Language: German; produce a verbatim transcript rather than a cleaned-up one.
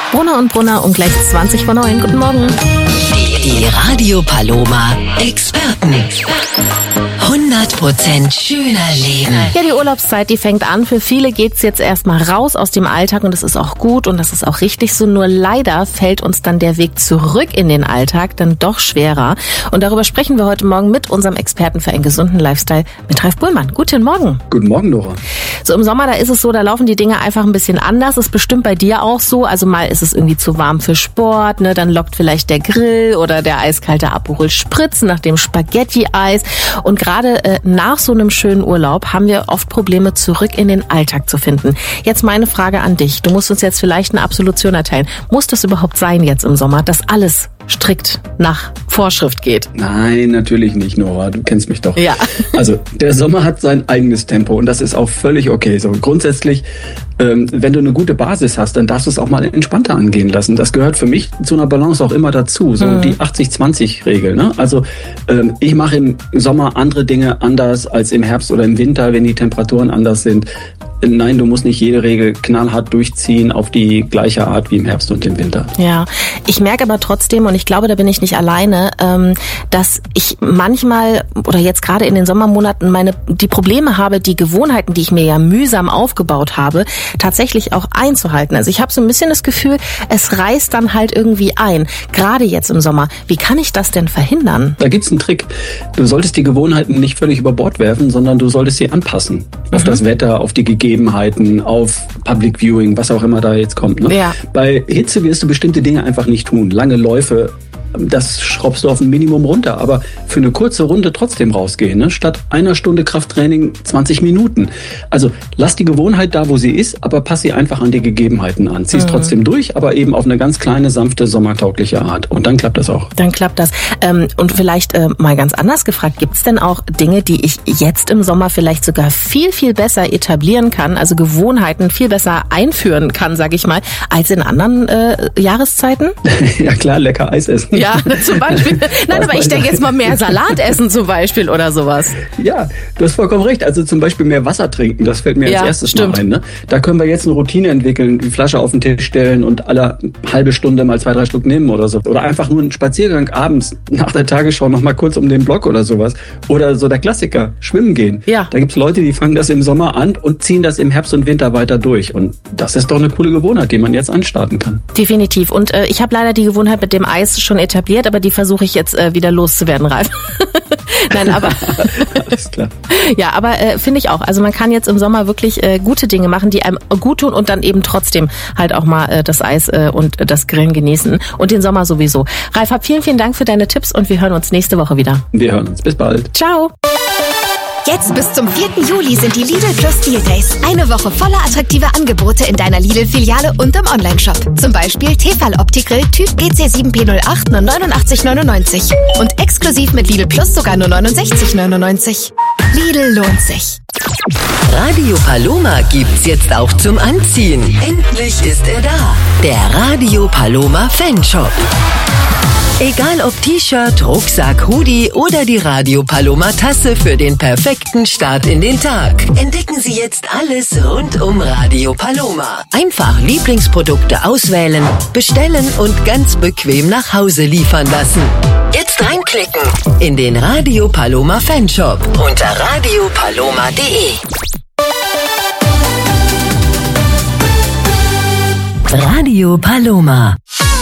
Brunner und Brunner um gleich zwanzig vor neun. Guten Morgen. Die, die Radio Paloma Experten. hundert Prozent schöner Leben. Ja, die Urlaubszeit, die fängt an. Für viele geht's jetzt erstmal raus aus dem Alltag und das ist auch gut und das ist auch richtig so. Nur leider fällt uns dann der Weg zurück in den Alltag dann doch schwerer. Und darüber sprechen wir heute Morgen mit unserem Experten für einen gesunden Lifestyle, mit Ralf Buhlmann. Guten Morgen. Guten Morgen, Nora. So im Sommer, da ist es so, da laufen die Dinge einfach ein bisschen anders. Ist bestimmt bei dir auch so. Also mal ist es irgendwie zu warm für Sport, ne? Dann lockt vielleicht der Grill oder der eiskalte Aperol Spritz nach dem Spaghetti-Eis. Und gerade äh, nach so einem schönen Urlaub haben wir oft Probleme, zurück in den Alltag zu finden. Jetzt meine Frage an dich. Du musst uns jetzt vielleicht eine Absolution erteilen. Muss das überhaupt sein jetzt im Sommer, dass alles strikt nach Vorschrift geht? Nein, natürlich nicht, Nora. Du kennst mich doch. Ja. Also der Sommer hat sein eigenes Tempo und das ist auch völlig okay. So grundsätzlich, ähm, wenn du eine gute Basis hast, dann darfst du es auch mal entspannter angehen lassen. Das gehört für mich zu einer Balance auch immer dazu. So mhm. die achtzig zwanzig Regel. Ne? Also ähm, ich mache im Sommer andere Dinge anders als im Herbst oder im Winter, wenn die Temperaturen anders sind. Nein, du musst nicht jede Regel knallhart durchziehen auf die gleiche Art wie im Herbst und im Winter. Ja, ich merke aber trotzdem, und ich glaube, da bin ich nicht alleine, dass ich manchmal oder jetzt gerade in den Sommermonaten meine die Probleme habe, die Gewohnheiten, die ich mir ja mühsam aufgebaut habe, tatsächlich auch einzuhalten. Also ich habe so ein bisschen das Gefühl, es reißt dann halt irgendwie ein. Gerade jetzt im Sommer. Wie kann ich das denn verhindern? Da gibt's einen Trick. Du solltest die Gewohnheiten nicht völlig über Bord werfen, sondern du solltest sie anpassen. Mhm. Auf das Wetter, auf die Gegebenheiten, auf Public Viewing, was auch immer da jetzt kommt. Ne? Ja. Bei Hitze wirst du bestimmte Dinge einfach nicht tun. Lange Läufe, das schraubst du auf ein Minimum runter, aber für eine kurze Runde trotzdem rausgehen, ne? Statt einer Stunde Krafttraining zwanzig Minuten. Also lass die Gewohnheit da, wo sie ist, aber pass sie einfach an die Gegebenheiten an. Zieh es mhm. trotzdem durch, aber eben auf eine ganz kleine, sanfte, sommertaugliche Art. Und dann klappt das auch. Dann klappt das. Ähm, und vielleicht äh, mal ganz anders gefragt, gibt es denn auch Dinge, die ich jetzt im Sommer vielleicht sogar viel, viel besser etablieren kann, also Gewohnheiten viel besser einführen kann, sage ich mal, als in anderen äh, Jahreszeiten? Ja klar, lecker Eis essen. Ja, zum Beispiel. Nein, aber ich denke jetzt mal mehr Salat essen zum Beispiel oder sowas. Ja, du hast vollkommen recht. Also zum Beispiel mehr Wasser trinken, das fällt mir ja, als erstes stimmt. mal ein. Ne? Da können wir jetzt eine Routine entwickeln, die Flasche auf den Tisch stellen und alle halbe Stunde mal zwei, drei Stück nehmen oder so. Oder einfach nur einen Spaziergang abends nach der Tagesschau noch mal kurz um den Block oder sowas. Oder so der Klassiker, schwimmen gehen. Ja. Da gibt's Leute, die fangen das im Sommer an und ziehen das im Herbst und Winter weiter durch. Und das ist doch eine coole Gewohnheit, die man jetzt anstarten kann. Definitiv. Und äh, ich habe leider die Gewohnheit mit dem Eis schon etabliert, aber die versuche ich jetzt äh, wieder loszuwerden, Ralf. Nein, aber alles klar. Ja, aber äh, finde ich auch. Also man kann jetzt im Sommer wirklich äh, gute Dinge machen, die einem gut tun und dann eben trotzdem halt auch mal äh, das Eis äh, und das Grillen genießen und den Sommer sowieso. Ralf, hab vielen, vielen Dank für deine Tipps und wir hören uns nächste Woche wieder. Wir hören uns. Bis bald. Ciao. Jetzt bis zum vierten Juli sind die Lidl Plus Deal Days. Eine Woche voller attraktiver Angebote in deiner Lidl-Filiale und im Onlineshop. Zum Beispiel Tefal Opti-Grill Typ G C sieben P null acht nur neunundachtzig neunundneunzig. Und exklusiv mit Lidl Plus sogar nur neunundsechzig neunundneunzig. Lidl lohnt sich. Radio Paloma gibt's jetzt auch zum Anziehen. Endlich ist er da. Der Radio Paloma Fanshop. Egal ob T-Shirt, Rucksack, Hoodie oder die Radio Paloma Tasse für den perfekten Start in den Tag. Entdecken Sie jetzt alles rund um Radio Paloma. Einfach Lieblingsprodukte auswählen, bestellen und ganz bequem nach Hause liefern lassen. Jetzt reinklicken in den Radio Paloma Fanshop unter radio paloma punkt de. Radio Paloma.